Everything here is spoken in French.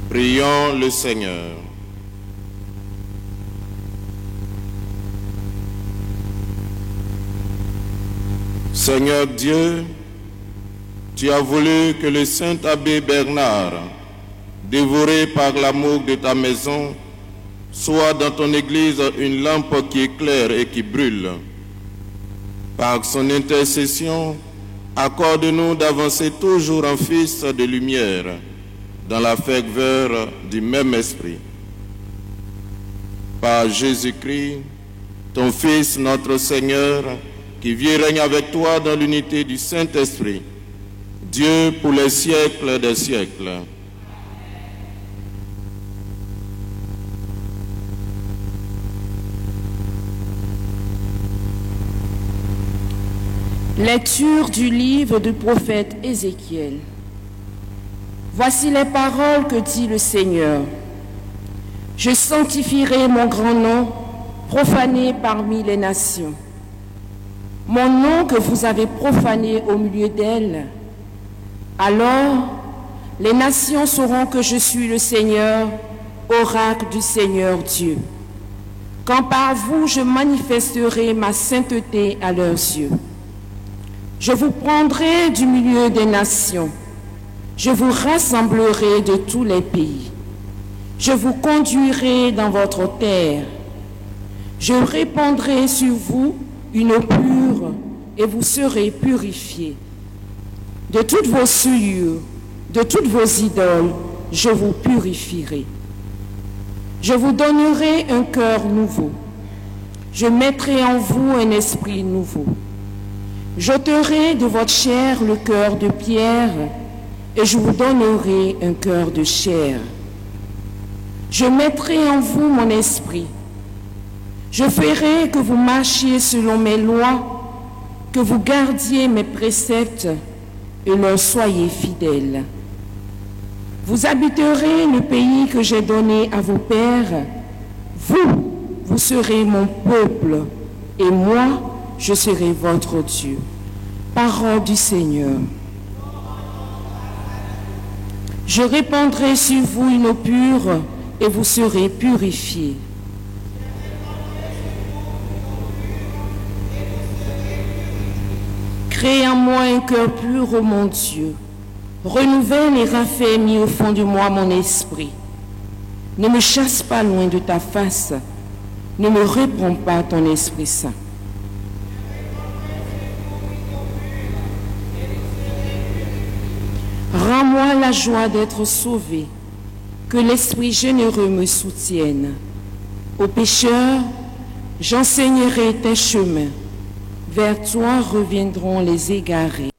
Prions le Seigneur. Seigneur Dieu, tu as voulu que le saint abbé Bernard, dévoré par l'amour de ta maison, soit dans ton Église une lampe qui éclaire et qui brûle. Par son intercession, accorde-nous d'avancer toujours en fils de lumière, dans la ferveur du même esprit. Par Jésus-Christ, ton Fils, notre Seigneur, qui vit et règne avec toi dans l'unité du Saint-Esprit, Dieu pour les siècles des siècles. Lecture du livre du prophète Ézéchiel. Voici les paroles que dit le Seigneur. Je sanctifierai mon grand nom, profané parmi les nations. Mon nom que vous avez profané au milieu d'elles. Alors, les nations sauront que je suis le Seigneur, oracle du Seigneur Dieu. Quand par vous je manifesterai ma sainteté à leurs yeux. Je vous prendrai du milieu des nations. Je vous rassemblerai de tous les pays. Je vous conduirai dans votre terre. Je répandrai sur vous une eau pure et vous serez purifiés. De toutes vos souillures, de toutes vos idoles, je vous purifierai. Je vous donnerai un cœur nouveau. Je mettrai en vous un esprit nouveau. J'ôterai de votre chair le cœur de pierre et je vous donnerai un cœur de chair. Je mettrai en vous mon esprit. Je ferai que vous marchiez selon mes lois, que vous gardiez mes préceptes et leur soyez fidèles. Vous habiterez le pays que j'ai donné à vos pères. Vous serez mon peuple et moi, je serai votre Dieu. Parole du Seigneur. Je répandrai sur vous une eau pure et vous serez purifiés. Crée en moi un cœur pur, ô mon Dieu. Renouvelle et raffermis au fond de moi mon esprit. Ne me chasse pas loin de ta face. Ne me réponds pas ton Esprit Saint. Rends-moi la joie d'être sauvé, que l'Esprit généreux me soutienne. Aux pécheurs, j'enseignerai tes chemins. Vers toi reviendront les égarés.